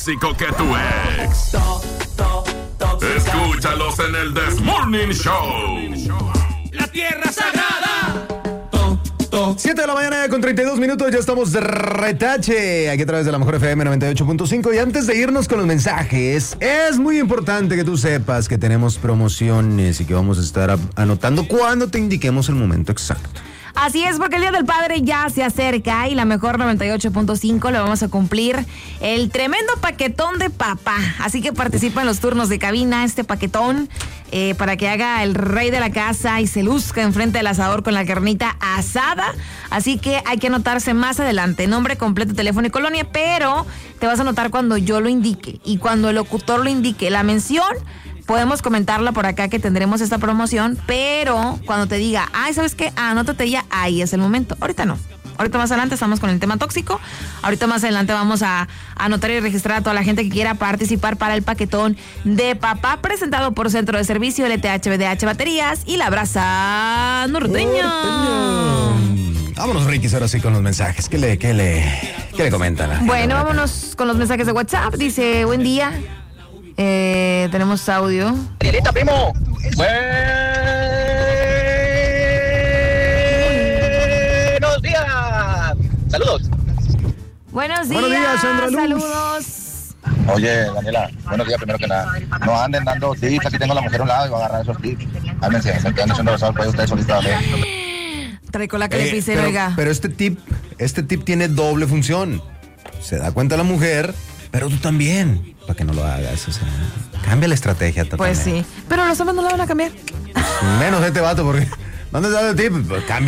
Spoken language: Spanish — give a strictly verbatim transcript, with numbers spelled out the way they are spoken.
tóxico que tu ex. Escúchalos en el This Morning Show. La tierra sagrada. siete de la mañana con treinta y dos minutos, ya estamos de retache aquí a través de la Mejor F M noventa y ocho punto cinco. Y antes de irnos con los mensajes, es muy importante que tú sepas que tenemos promociones y que vamos a estar anotando cuando te indiquemos el momento exacto. Así es, porque el Día del Padre ya se acerca y la Mejor noventa y ocho punto cinco le vamos a cumplir el tremendo paquetón de papá. Así que participa en los turnos de cabina, este paquetón, eh, para que haga el rey de la casa y se luzca enfrente del asador con la carnita asada. Así que hay que anotarse más adelante, nombre completo, teléfono y colonia, pero te vas a anotar cuando yo lo indique y cuando el locutor lo indique. La mención podemos comentarla por acá que tendremos esta promoción, pero cuando te diga, ay, ¿sabes qué? Anótate ya, ahí es el momento. Ahorita no. Ahorita más adelante estamos con el tema tóxico. Ahorita más adelante vamos a anotar y registrar a toda la gente que quiera participar para el paquetón de papá presentado por Centro de Servicio L T H B D H Baterías y La Brasa Norteña. Vámonos, Ricky, ahora sí con los mensajes. ¿Qué le, qué le, qué le comentan? Bueno, vámonos con los mensajes de WhatsApp. Dice, buen día. Eh, tenemos audio. Danielita, primo. Buenos días. Saludos. Buenos días. Buenos días, Sandra Luz. Saludos. Oye, Daniela, buenos días primero que nada. No anden dando tips, aquí tengo a la mujer a un lado y voy a agarrar esos tips. Hámense, se quedan haciendo los pues ustedes solitos. Trae cola que Eh, le pise, pero, oiga. pero este tip, este tip tiene doble función. Se da cuenta la mujer, pero tú también. Para que no lo hagas, o sea, cambia la estrategia. Pues sí, pero los hombres no la van a cambiar. Menos este vato, porque ¿dónde está el tip? Pues cambia.